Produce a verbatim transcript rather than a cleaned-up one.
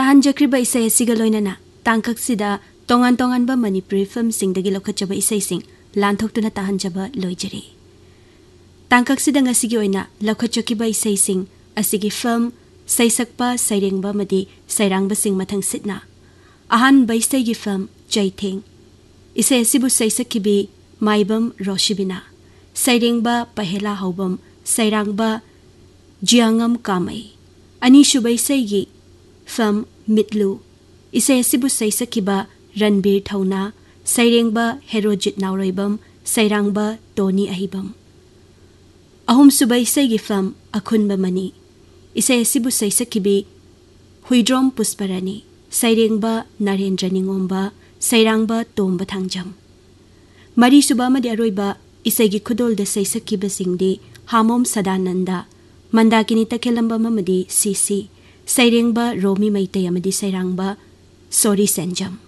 ꯇꯥꯍꯟꯖꯈ꯭ꯔꯤꯕ ꯏꯁꯩ ꯑꯁꯤꯒ ꯂꯣꯏꯅꯅ ꯇꯥꯡꯀꯛꯁꯤꯗ ꯇꯣꯉꯥꯟ ꯇꯣꯉꯥꯟꯕ ꯃꯅꯤꯄꯨꯔꯤ ꯐꯤꯜꯝꯁꯤꯡꯗꯒꯤ ꯂꯧꯈꯠꯆꯕ ꯏꯁꯩꯁꯤꯡ ꯂꯥꯟꯊꯣꯛꯇꯨꯅ ꯇꯥꯍꯟꯖꯕ ꯂꯣꯏꯖꯔꯤ꯫ ꯇꯥꯡꯀꯛꯁꯤꯗ ꯉꯁꯤꯒꯤ ꯑꯣꯏꯅ ꯂꯧꯈꯠꯆꯈꯤꯕ ꯏꯁꯩꯁꯤꯡ ꯑꯁꯤꯒꯤ ꯐꯤꯜꯝ ꯁꯩꯁꯛꯄ ꯁꯩꯔꯦꯡꯕ ꯑꯃꯗꯤ ꯁꯩꯔꯥꯡꯕꯁꯤꯡ ꯃꯊꯪꯁꯤꯠꯅ ꯑꯍꯥꯟꯕ ꯏꯁꯩꯒꯤ ꯐꯤꯜꯝ ꯆꯩꯊꯦꯡ, ꯏꯁꯩ ꯑꯁꯤꯕꯨ ꯁꯩꯁꯛꯈꯤꯕꯤ ꯃꯥꯏꯕꯝ ꯔꯣꯁꯤꯕꯤꯅ, ꯁꯩꯔꯦꯡꯕ ꯄꯍꯦꯂꯥ ꯍꯧꯕꯝ, ꯁꯩꯔꯥꯡꯕ ꯖꯤꯌꯥꯉꯝ ꯀꯥꯃꯩ꯫ ꯑꯅꯤꯁꯨꯕ ꯏꯁꯩꯒꯤ ꯐꯤल्म ꯃꯤꯠꯂꯨ, ꯏꯁꯩ ꯑꯁꯤꯕꯨ ꯁꯩꯁꯛꯈꯤꯕ ꯔꯟꯕꯤꯔ ꯊꯧꯅꯥ, ꯁꯩꯔꯦꯡꯕ ꯍꯦꯔꯣꯖꯤꯠ ꯅꯥꯎꯔꯣꯏꯕꯝ, ꯁꯩꯔꯥꯡꯕ ꯇꯣꯅꯤ ꯑꯍꯤꯕꯝ꯫ ꯑꯍꯨꯝꯁꯨꯕ ꯏꯁꯩꯒꯤ ꯐꯤल्म ꯑꯈꯨꯟꯕ ꯃꯅꯤ, ꯏꯁꯩ ꯑꯁꯤꯕꯨ ꯁꯩꯁꯛꯈꯤꯕꯤ ꯍꯨꯏꯗ꯭ꯔꯣꯝ ꯄꯨꯁꯄꯔꯥꯅꯤ, ꯁꯩꯔꯦꯡꯕ ꯅꯔꯦꯟꯗ꯭ꯔ ꯅꯤꯉꯣꯝꯕ, ꯁꯩꯔꯥꯡꯕ ꯇꯣꯝꯕ ꯊꯥꯡꯖꯝ꯫ ꯃꯔꯤꯁꯨꯕ ꯑꯃꯗꯤ ꯑꯔꯣꯏꯕ ꯏꯁꯩꯒꯤ ꯈꯨꯗꯣꯜꯗ ꯁꯩꯁꯛꯈꯤꯕꯁꯤꯡꯗꯤ ꯍꯥꯃꯣꯝ ꯁꯗꯥꯅꯟꯗ, ꯃꯟꯗꯥꯀꯤꯅꯤ ꯇꯈꯦꯜꯂꯝꯕꯝ ꯑꯃꯗꯤ ꯁꯤꯁꯤ, ꯁꯩꯔꯦꯡꯕ ꯔꯣꯃꯤ ꯃꯩꯇꯩ ꯑꯃꯗꯤ ꯁꯩꯔꯥꯡꯕ ꯁꯣꯔꯤ ꯁꯦꯟꯖꯝ꯫